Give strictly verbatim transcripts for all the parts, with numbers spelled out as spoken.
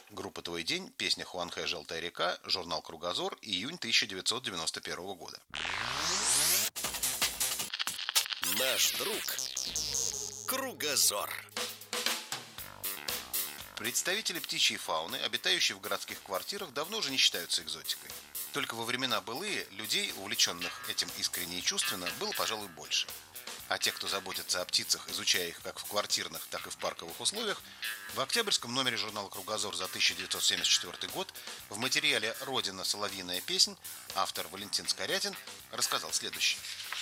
Группа «Твой день», песня Хуанхэ «Желтая река», журнал «Кругозор», июнь тысяча девятьсот девяносто первого года. Наш друг Кругозор. Представители птичьей фауны, обитающие в городских квартирах, давно уже не считаются экзотикой. Только во времена былые людей, увлеченных этим искренне и чувственно, было, пожалуй, больше. А те, кто заботится о птицах, изучая их как в квартирных, так и в парковых условиях, в октябрьском номере журнала «Кругозор» за тысяча девятьсот семьдесят четвёртый год в материале «Родина. Соловьиная песнь» автор Валентин Скорягин рассказал следующее.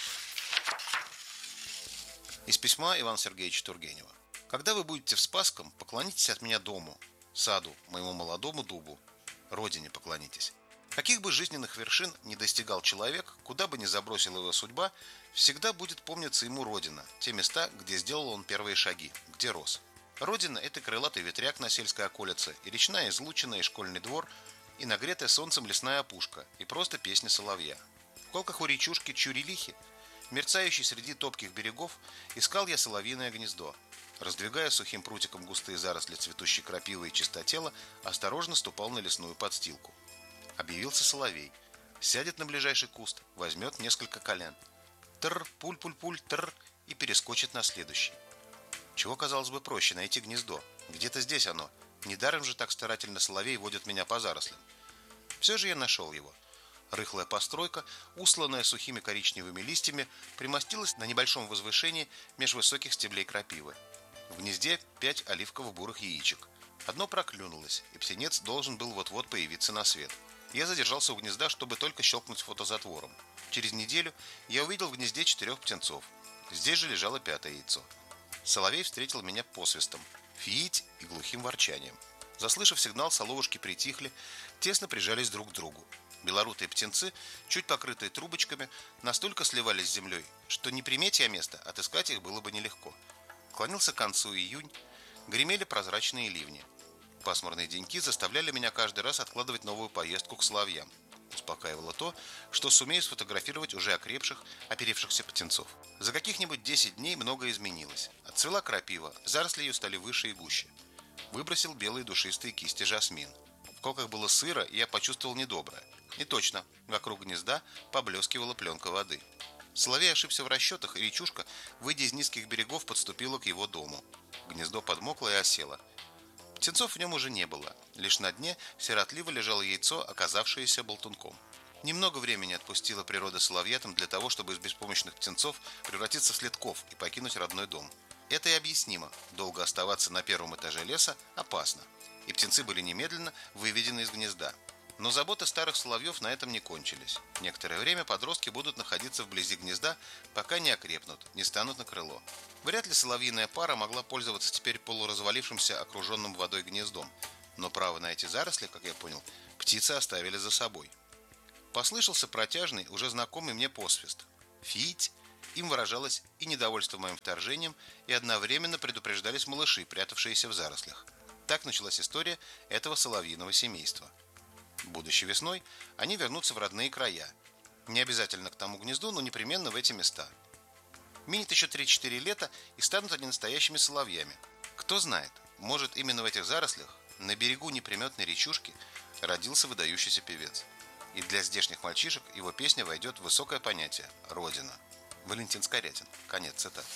Из письма Ивана Сергеевича Тургенева. «Когда вы будете в Спасском, поклонитесь от меня дому, саду, моему молодому дубу, родине поклонитесь. Каких бы жизненных вершин не достигал человек, куда бы ни забросила его судьба, всегда будет помниться ему родина, те места, где сделал он первые шаги, где рос. Родина – это крылатый ветряк на сельской околице, и речная излучина, и школьный двор, и нагретая солнцем лесная опушка, и просто песня соловья. В колках у речушки Чурилихи, мерцающей среди топких берегов, искал я соловьиное гнездо. Раздвигая сухим прутиком густые заросли цветущей крапивы и чистотела, осторожно ступал на лесную подстилку. Объявился соловей. Сядет на ближайший куст, возьмет несколько колен. Тр, пуль-пуль-пуль, тр, и перескочит на следующий. Чего, казалось бы, проще найти гнездо? Где-то здесь оно. Недаром же так старательно соловей водит меня по зарослям. Все же я нашел его. Рыхлая постройка, усланная сухими коричневыми листьями, примостилась на небольшом возвышении меж высоких стеблей крапивы. В гнезде пять оливково-бурых яичек. Одно проклюнулось, и птенец должен был вот-вот появиться на свет. Я задержался у гнезда, чтобы только щелкнуть фотозатвором. Через неделю я увидел в гнезде четырех птенцов. Здесь же лежало пятое яйцо. Соловей встретил меня посвистом, фиить и глухим ворчанием. Заслышав сигнал, соловушки притихли, тесно прижались друг к другу. Белорутые птенцы, чуть покрытые трубочками, настолько сливались с землей, что не приметь я место, отыскать их было бы нелегко. Клонился к концу июнь, гремели прозрачные ливни. Пасмурные деньки заставляли меня каждый раз откладывать новую поездку к соловьям. Успокаивало то, что сумею сфотографировать уже окрепших, оперившихся птенцов. За каких-нибудь десять дней многое изменилось. Отцвела крапива, заросли ее стали выше и гуще. Выбросил белые душистые кисти жасмин. В колках было сыро, и я почувствовал недоброе. И точно, вокруг гнезда поблескивала пленка воды. Соловей ошибся в расчетах, и речушка, выйдя из низких берегов, подступила к его дому. Гнездо подмокло и осело. Птенцов в нем уже не было. Лишь на дне сиротливо лежало яйцо, оказавшееся болтунком. Немного времени отпустила природа соловьятам для того, чтобы из беспомощных птенцов превратиться в следков и покинуть родной дом. Это и объяснимо. Долго оставаться на первом этаже леса опасно. И птенцы были немедленно выведены из гнезда. Но заботы старых соловьев на этом не кончились. Некоторое время подростки будут находиться вблизи гнезда, пока не окрепнут, не станут на крыло. Вряд ли соловьиная пара могла пользоваться теперь полуразвалившимся, окруженным водой гнездом. Но право на эти заросли, как я понял, птицы оставили за собой. Послышался протяжный, уже знакомый мне посвист. Фиить. Им выражалось и недовольство моим вторжением, и одновременно предупреждались малыши, прятавшиеся в зарослях. Так началась история этого соловьиного семейства. Будущей весной они вернутся в родные края. Не обязательно к тому гнезду, но непременно в эти места. Минет еще три-четыре лета, и станут они настоящими соловьями. Кто знает, может, именно в этих зарослях, на берегу неприметной речушки, родился выдающийся певец. И для здешних мальчишек его песня войдет в высокое понятие – «Родина». Валентин Скорягин. Конец цитаты.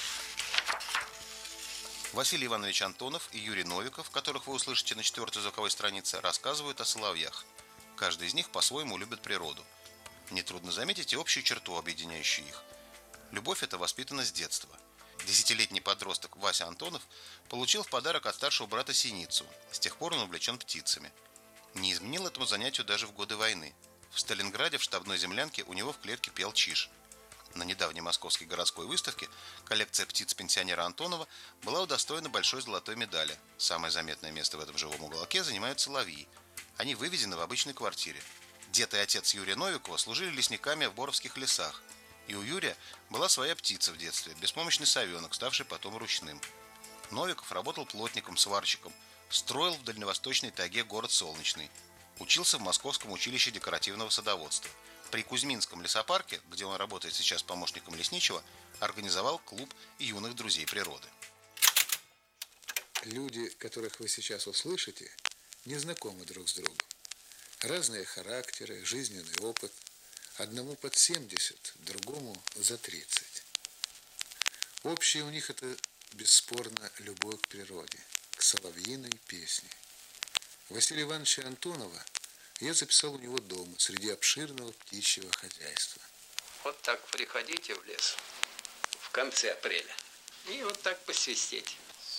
Василий Иванович Антонов и Юрий Новиков, которых вы услышите на четвертой звуковой странице, рассказывают о соловьях. Каждый из них по-своему любит природу. Нетрудно заметить и общую черту, объединяющую их. Любовь эта воспитана с детства. Десятилетний подросток Вася Антонов получил в подарок от старшего брата синицу. С тех пор он увлечен птицами. Не изменил этому занятию даже в годы войны. В Сталинграде в штабной землянке у него в клетке пел чиж. На недавней московской городской выставке коллекция птиц пенсионера Антонова была удостоена большой золотой медали. Самое заметное место в этом живом уголке занимают соловьи. Они выведены в обычной квартире. Дед и отец Юрия Новикова служили лесниками в Боровских лесах. И у Юрия была своя птица в детстве, беспомощный совенок, ставший потом ручным. Новиков работал плотником, сварщиком, строил в дальневосточной тайге город Солнечный. Учился в Московском училище декоративного садоводства. При Кузьминском лесопарке, где он работает сейчас помощником лесничего, организовал клуб юных друзей природы. Люди, которых вы сейчас услышите, не знакомы друг с другом. Разные характеры, жизненный опыт. Одному под семьдесят, другому за тридцать. Общее у них это, бесспорно, любовь к природе, к соловьиной песне. Василия Ивановича Антонова я записал у него дома, среди обширного птичьего хозяйства. Вот так приходите в лес в конце апреля и вот так посвистеть.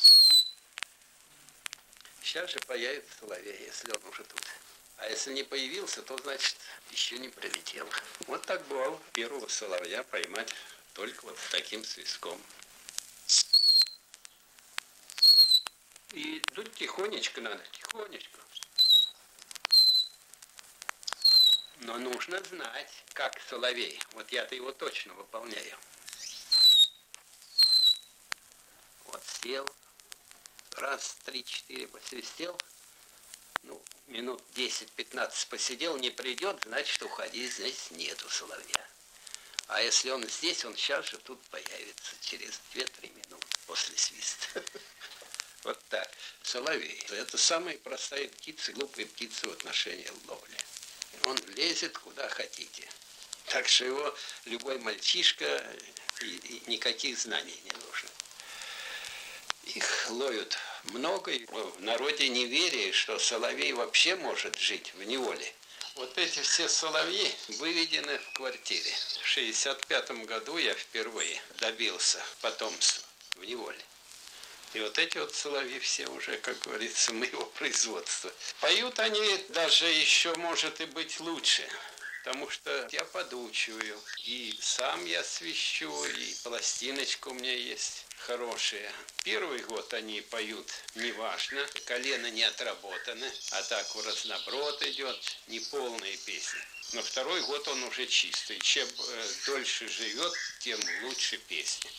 Сейчас же появится соловей, если он уже тут. А если не появился, то, значит, еще не прилетел. Вот так бывало первого соловья поймать только вот с таким свистком. И тут тихонечко надо, тихонечко. Но нужно знать, как соловей. Вот я-то его точно выполняю. Вот сел, раз, три, четыре посвистел. Ну, минут десять-пятнадцать посидел, не придет, значит, уходи, здесь нету соловья. А если он здесь, он сейчас же тут появится, через две-три минуты после свиста. Вот так. Соловей – это самая простая птица, глупая птица в отношении ловли. Он лезет куда хотите. Так что его любой мальчишка, и, и никаких знаний не нужно. Их ловят много. В народе неверие, что соловей вообще может жить в неволе. Вот эти все соловьи выведены в квартире. В шестьдесят пятом году я впервые добился потомства в неволе. И вот эти вот соловьи все уже, как говорится, моего производства. Поют они даже еще, может, и быть лучше. Потому что я подучиваю. И сам я свищу, и пластиночка у меня есть хорошая. Первый год они поют неважно, колено не отработаны, а так у разноброд идет, неполные песни. Но второй год он уже чистый. Чем э, дольше живет, тем лучше песни.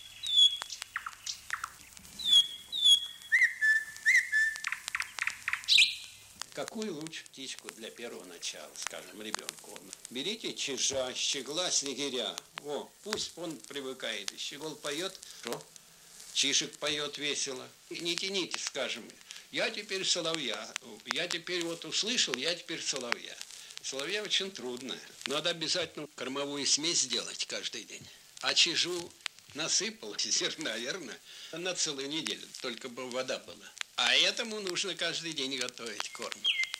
Какую лучше птичку для первого начала, скажем, ребенку? Берите чижа, щегла, снегиря. О, пусть он привыкает. Щегол поет, что? Чижик поет весело. И не тяните, скажем, я теперь соловья. Я теперь вот услышал, я теперь соловья. Соловья очень трудно. Надо обязательно кормовую смесь сделать каждый день. А чижу насыпал зерна, верно? На целую неделю, только бы вода была. А этому нужно каждый день готовить корм.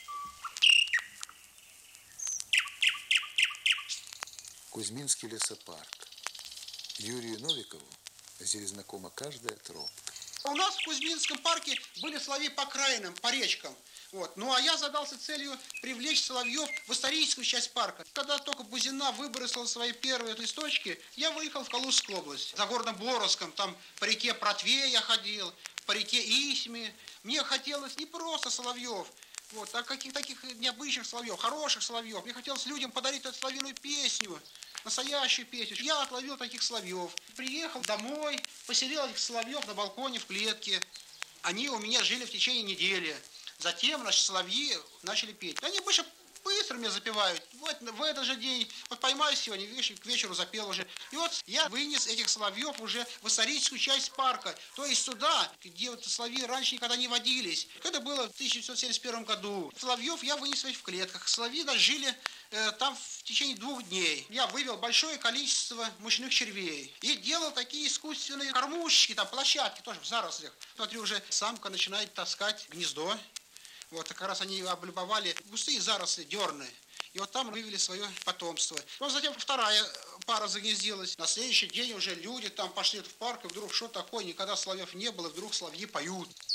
Кузьминский лесопарк. Юрию Новикову здесь знакома каждая тропка. У нас в Кузьминском парке были соловьи по краинам, по речкам. Вот. Ну а я задался целью привлечь соловьев в историческую часть парка. Когда только Бузина выбросила свои первые листочки, я выехал в Калужскую область. За городом Боровском, там по реке Протве я ходил, по реке Исьме. Мне хотелось не просто соловьев, вот, а каких-то таких необычных соловьев, хороших соловьев. Мне хотелось людям подарить эту соловьиную песню, настоящую песню. Я отловил таких соловьев. Приехал домой, поселил этих соловьев на балконе в клетке. Они у меня жили в течение недели. Затем наши соловьи начали петь. Они обычно быстро меня запевают. Вот в этот же день, вот поймаю сегодня, вечер, к вечеру запел уже. И вот я вынес этих соловьев уже в историческую часть парка. То есть сюда, где вот соловьи раньше никогда не водились. Это было в тысяча девятьсот семьдесят первом году. Соловьев я вынес в клетках. Соловьи нас жили э, там в течение двух дней. Я вывел большое количество мучных червей. И делал такие искусственные кормушечки, там площадки тоже в зарослях. Смотри, уже самка начинает таскать гнездо. Вот, как раз они облюбовали густые заросли, дерны. И вот там вывели свое потомство. Вот затем вторая пара загнездилась. На следующий день уже люди там пошли в парк, и вдруг что такое, никогда соловьев не было, и вдруг соловьи поют.